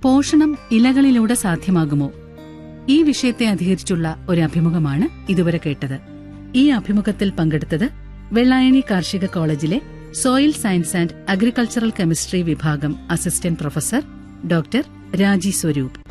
പോഷണം ഇലകളിലൂടെ സാധ്യമാകുമോ? ഈ വിഷയത്തെ അധികരിച്ചുള്ള ഒരു അഭിമുഖമാണ് ഇതുവരെ കേട്ടത്. ഈ അഭിമുഖത്തിൽ പങ്കെടുത്തത് വെള്ളായണി കാർഷിക കോളേജിലെ soil science and agricultural chemistry വിഭാഗം അസിസ്റ്റന്റ് പ്രൊഫസർ ഡോക്ടർ രാജി സ്വരൂപ്.